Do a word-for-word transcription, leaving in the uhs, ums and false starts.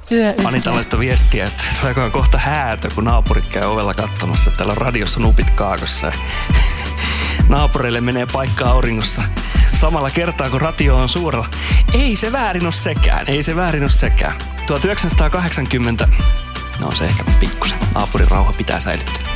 Yöyhtiö. Anita laittoi viestiä, että tuleekohan kohta häätö, kun naapurit käy ovella katsomassa. Täällä on radiossa nupit kaakossa. Naapureille menee paikka auringossa samalla kertaa, kun radio on suurella. Ei se väärin ole sekään, ei se väärin ole sekään. tuhatyhdeksänsataakahdeksankymmentä, no se ehkä pikkusen. Naapurin rauha pitää säilyttää.